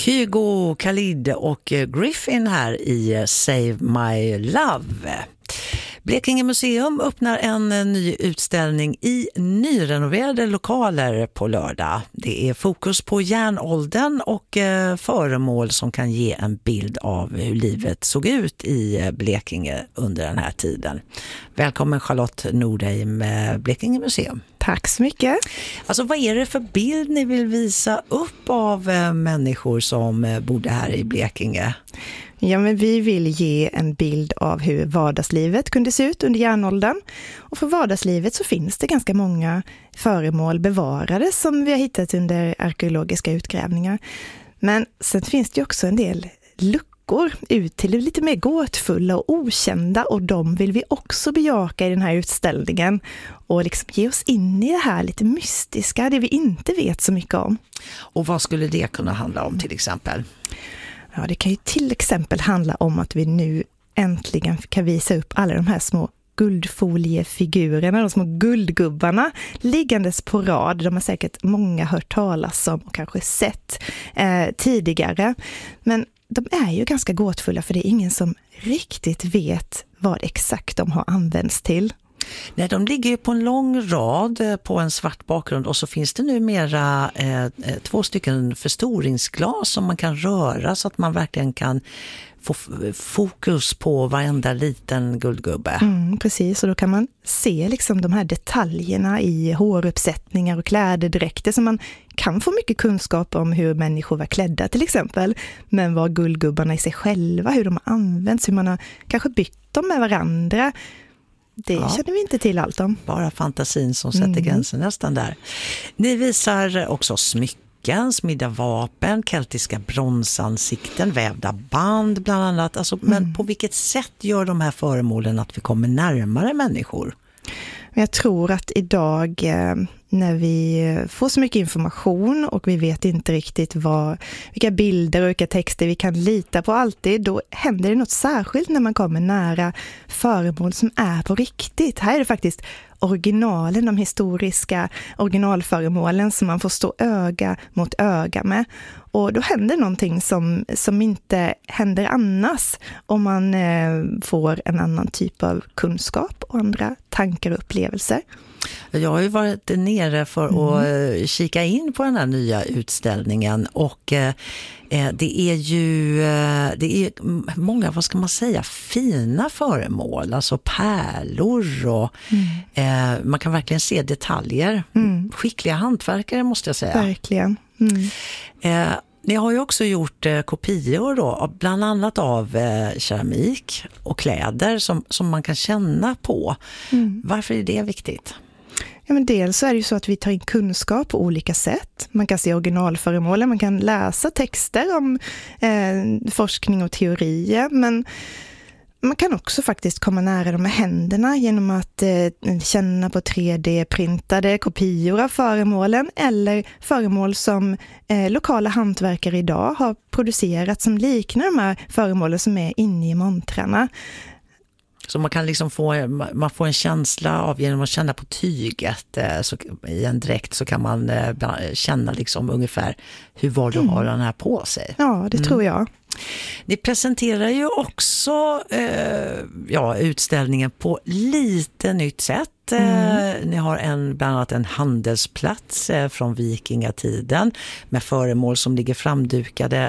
Kygo, Khalid och Griffin här i Save My Love. Blekinge museum öppnar en ny utställning i nyrenoverade lokaler på lördag. Det är fokus på järnåldern och föremål som kan ge en bild av hur livet såg ut i Blekinge under den här tiden. Välkommen Charlotte Nordheim, Blekinge museum. Tack så mycket. Alltså vad är det för bild ni vill visa upp av människor som bodde här i Blekinge? Ja, men vi vill ge en bild av hur vardagslivet kunde se ut under järnåldern. Och för vardagslivet så finns det ganska många föremål bevarade som vi har hittat under arkeologiska utgrävningar. Men sen finns det ju också en del luckor ut till det lite mer gåtfulla och okända, och de vill vi också bejaka i den här utställningen och liksom ge oss in i det här lite mystiska, det vi inte vet så mycket om. Och vad skulle det kunna handla om till exempel? Ja, det kan ju till exempel handla om att vi nu äntligen kan visa upp alla de här små guldfoliefigurerna, de små guldgubbarna liggandes på rad. De har säkert många hört talas om och kanske sett tidigare. Men de är ju ganska gåtfulla, för det är ingen som riktigt vet vad exakt de har använts till. Nej, de ligger ju på en lång rad på en svart bakgrund, och så finns det numera 2 stycken förstoringsglas som man kan röra så att man verkligen kan få fokus på varenda liten guldgubbe. Precis, och då kan man se liksom de här detaljerna i håruppsättningar och klädedräkter, så man kan få mycket kunskap om hur människor var klädda till exempel, men vad guldgubbarna i sig själva, hur de har använts, hur man har kanske bytt dem med varandra. Det känner vi inte till allt om. Bara fantasin som sätter gränsen nästan där. Ni visar också smycken, smidda vapen, keltiska bronsansikten, vävda band bland annat. Alltså, men på vilket sätt gör de här föremålen att vi kommer närmare människor? Jag tror att idag när vi får så mycket information och vi vet inte riktigt vilka bilder och vilka texter vi kan lita på alltid, då händer det något särskilt när man kommer nära föremål som är på riktigt. Här är det faktiskt originalen, de historiska originalföremålen som man får stå öga mot öga med. Och då händer någonting som inte händer annars om man får en annan typ av kunskap och andra tankar och upplevelser. Jag har ju varit nere för att kika in på den här nya utställningen, och det är många, vad ska man säga, fina föremål, alltså pärlor och man kan verkligen se detaljer. Skickliga hantverkare måste jag säga. Verkligen. Ni har ju också gjort kopior då, bland annat av keramik och kläder som man kan känna på. Varför är det viktigt? Ja, men dels så är det ju så att vi tar in kunskap på olika sätt. Man kan se originalföremålen, man kan läsa texter om forskning och teorier, men man kan också faktiskt komma nära dem med händerna genom att känna på 3D-printade kopior av föremålen, eller föremål som lokala hantverkare idag har producerat som liknar de här föremålen som är inne i montrarna. Så man kan liksom man får en känsla av, genom att känna på tyget så, i en dräkt, så kan man känna liksom ungefär hur var du har den här på sig. Ja, det tror jag. Ni presenterar ju också utställningen på lite nytt sätt. Ni har bland annat en handelsplats från vikingatiden med föremål som ligger framdukade,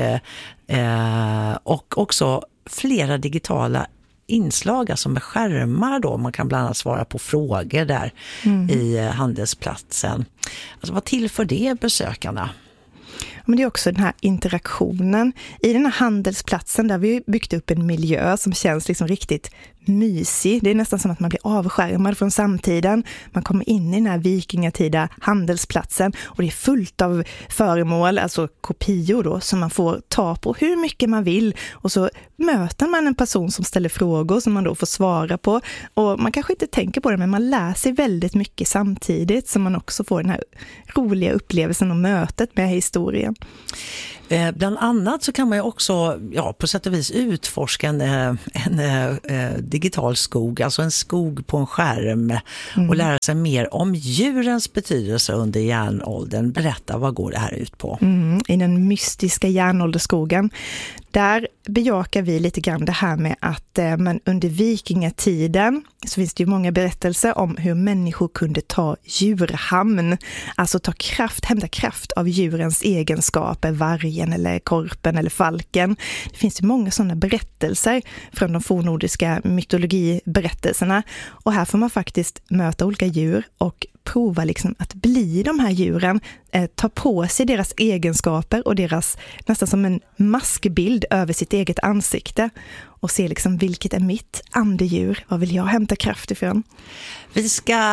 och också flera digitala inslag, alltså med skärmar då. Man kan bland annat svara på frågor där i handelsplatsen. Alltså vad tillför det besökarna? Men det är också den här interaktionen i den här handelsplatsen, där vi byggt upp en miljö som känns liksom riktigt mysig. Det är nästan som att man blir avskärmad från samtiden. Man kommer in i den här vikingatida handelsplatsen, och det är fullt av föremål, alltså kopior då, som man får ta på hur mycket man vill. Och så möter man en person som ställer frågor som man då får svara på. Och man kanske inte tänker på det, men man lär sig väldigt mycket samtidigt, som man också får den här roliga upplevelsen och mötet med historien. Bland annat så kan man ju också på sätt och vis utforska en digital skog, alltså en skog på en skärm och lära sig mer om djurens betydelse under järnåldern. Berätta, vad går det här ut på? I den mystiska järnålderskogen, där bejakar vi lite grann det här med att men under vikingatiden så finns det ju många berättelser om hur människor kunde ta djurhamn, alltså hämta kraft av djurens egenskaper, vargen eller korpen eller falken. Det finns ju många sådana berättelser från de fornnordiska mytologiberättelserna, och här får man faktiskt möta olika djur och prova liksom att bli de här djuren, ta på sig deras egenskaper och deras nästan som en maskbild över sitt eget ansikte och se liksom, vilket är mitt andedjur, vad vill jag hämta kraft ifrån? Vi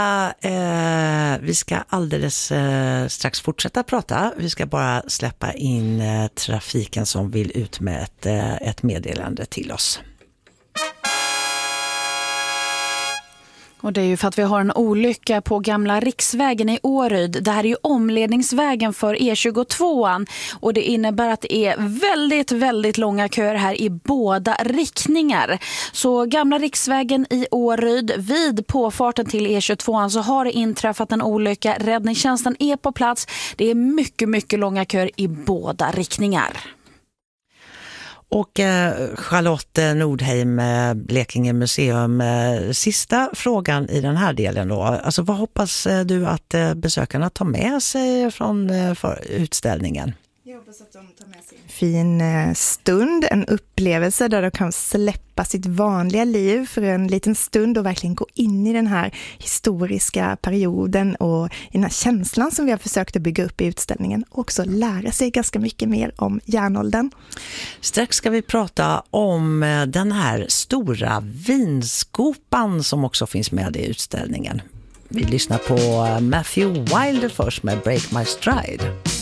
ska alldeles strax fortsätta prata. Vi ska bara släppa in trafiken som vill ut med ett meddelande till oss. Och det är ju för att vi har en olycka på gamla riksvägen i Åryd. Det här är ju omledningsvägen för E22 och det innebär att det är väldigt, väldigt långa köer här i båda riktningar. Så gamla riksvägen i Åryd, vid påfarten till E22 så har det inträffat en olycka. Räddningstjänsten är på plats. Det är mycket, mycket långa köer i båda riktningar. Och Charlotte Nordheim, Blekinge museum, sista frågan i den här delen då. Alltså, vad hoppas du att besökarna tar med sig från utställningen? Jag hoppas att de tar med sig en fin stund, en upplevelse där de kan släppa sitt vanliga liv för en liten stund och verkligen gå in i den här historiska perioden och i den här känslan som vi har försökt att bygga upp i utställningen, och också lära sig ganska mycket mer om järnåldern. Strax ska vi prata om den här stora vinskopan som också finns med i utställningen. Vi lyssnar på Matthew Wilder först med Break My Stride.